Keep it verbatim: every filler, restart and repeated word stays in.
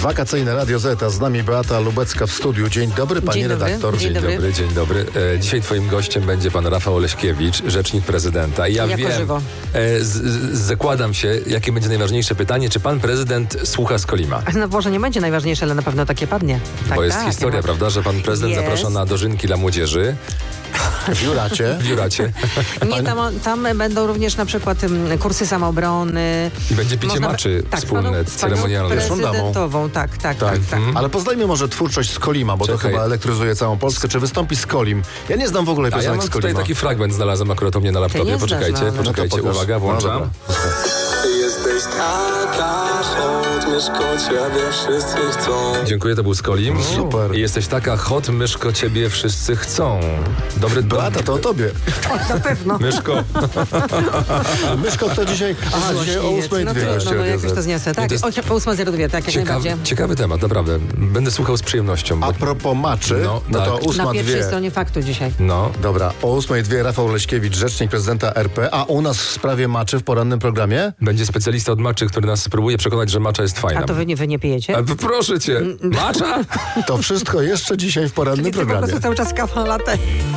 Wakacyjne Radio Z, a z nami Beata Lubecka w studiu. Dzień dobry, panie Dzień dobry. redaktor. Dzień Dzień dobry. dobry, dzień dobry. E, dzisiaj twoim gościem będzie pan Rafał Oleśkiewicz, rzecznik prezydenta. I ja Jako wiem, żywo. e, z, z, zakładam się, jakie będzie najważniejsze pytanie, czy pan prezydent słucha z Kolima? No może nie będzie najważniejsze, ale na pewno takie padnie. Tak, Bo jest tak, historia, ja- prawda, że pan prezydent Jest. zaprasza na dożynki dla młodzieży W Juracie. w Juracie. Nie, tam, tam będą również na przykład um, kursy samoobrony. I będzie picie Można- maczy tak, wspólne, panią- ceremonialne. panią Żądamą. prezydentową, tak, tak, tak. tak, Ale poznajmy może twórczość Skolima, bo to Czekaj. chyba elektryzuje całą Polskę. Czy wystąpi Skolim? Ja nie znam w ogóle A ja piosenek mam tutaj Skolima. taki fragment, znalazłem akurat u mnie na laptopie. nie znasz, Poczekajcie, no, ale- poczekajcie, No to uwaga, pokaż. włączam. No dobra. Jesteś taka, hot, myszko, ciebie wszyscy chcą. Dziękuję, to był Skolim. Super. I jesteś taka hot, myszko, ciebie wszyscy chcą. Dobry Beata, to o tobie. Na pewno. Myszko. Myszko, kto dzisiaj... Aha, dzisiaj o ósmej No dwie. trudno, goście no Radio jakoś Z. to zniosę. Tak, to jest- o, po ósma zero dwa, tak, jak Ciekawy, najbardziej. ciekawy temat, naprawdę. Będę słuchał z przyjemnością. Bo... A propos maczy, no, No, to tak. ósma Na pierwszej dwie. stronie faktu dzisiaj. No, Dobra, o ósmej dwie Rafał Oleśkiewicz, rzecznik prezydenta R P, a u nas w sprawie maczy w porannym programie? będzie specjalista od maczy, który nas spróbuje przekonać, że macza jest fajna. A to wy nie, wy nie pijecie? A, p- proszę cię, macza? To wszystko jeszcze dzisiaj w porannym Czyli ty po programie. prostu cały czas kawa latte.